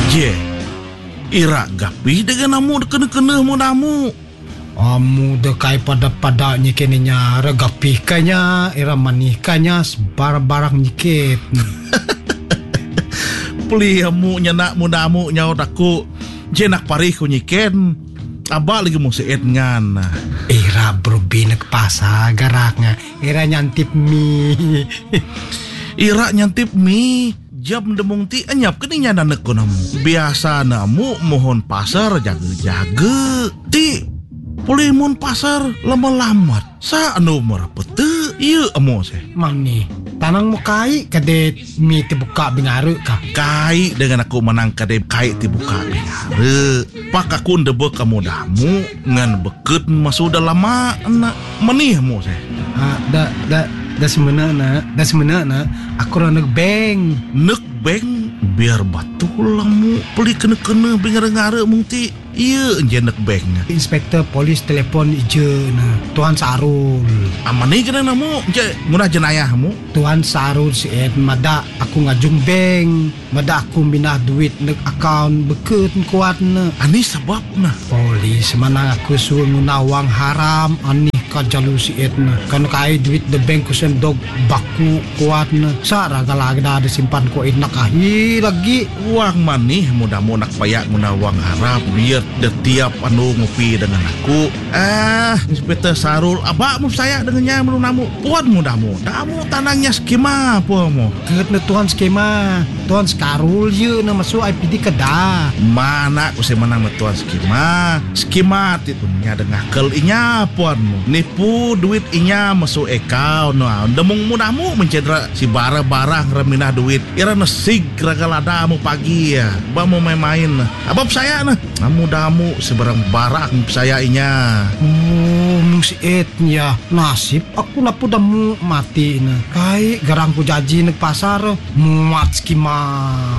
Je, ira gapi dengan namu kena-kena mu namu. Amu dekai pada nyikennya regapi kanya era manikanya sebarang nyikit. Peli amu nyanak mudamu nyaw daku. Je nak parih ku nyiken. Aba lagi mu seet ngan. Era berbina ke pasar garaknya. Era nyantip mie. Ira nyantip mie. Jam demung ti anyap keninya nanek ko namu. Biasa namu mohon pasar jaga-jaga. Ti puli mohon pasar lama-lamat. Sa anu merapete. Iya amo se. Mani tanang mo kai kadet mie tibuka bingaru ka. Kai dengan aku menang kade kai tibuka bingare. Pak aku ndebe kamu damu ngan beket masuk dalam mana menih mo se. Da sebenarnya aku nak beng. Nek beng biar batul lamu peli kena-kena bingar-ngare mung ti. Iya je nek beng. Inspektor polis telepon je na Tuan Sarul. Amani kena namu je ngunah jenayahmu. Tuan Sarul si Ed mada aku ngajung beng. Mada aku minah duit nek akaun beket kuat na. Ani sebab na. Polis mana aku suruh ngunah wang haram ani ka jalu si Ed na. Kan kai duit de bank ku dog baku kuat na. Sa raga lagi dah ada simpan ko enak ahi lagi. Wang manih mudah-mu nak payak ngunah wang harap biar de tiap anu ngopi dengan aku. Inspektor Sarul abak mu saya dengannya melu namu. Puan mudah-mu. Damu tanangnya skema puamu. Ket na Tuan skema. Tuan Sarul je na masuk IPD kedah. Mana ku menang na tuan skema. Skema itu nya dengan kel inya puanmu. Nipu duit inya masuk account. Demung mudamu mencedera si barang-barang reminah duit. Ira nesig ragalada mu pagi ya. Ba mu main-main. Abab saya na. Mudamu sebarang barang saya inya. Si etnya nasib aku napu damu mati na. Kai garang ku jaji nek pasar muat skima.